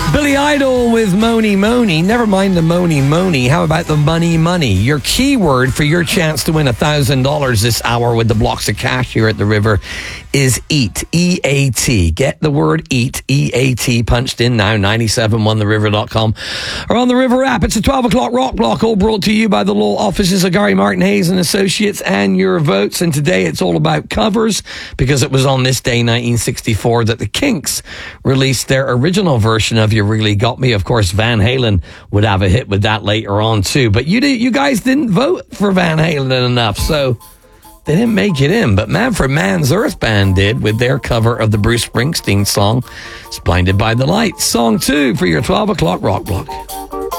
Billy Idol with Mony Mony. Never mind the Mony Mony. How about the money money? Your keyword for your chance to win $1,000 this hour with the blocks of cash here at the River is EAT. E-A-T. Get the word EAT. E-A-T punched in now. 971theriver.com or on the River app. It's a 12 o'clock rock block, all brought to you by the law offices of Gary Martin Hayes and Associates and your votes. And today it's all about covers, because it was on this day, 1964, that the Kinks released their original version of You Really Got Me. Of course, Van Halen would have a hit with that later on too. But you guys didn't vote for Van Halen enough, so they didn't make it in. But Manfred Mann's Earth Band did with their cover of the Bruce Springsteen song, It's Blinded by the Light. Song 2 for your 12 o'clock rock block.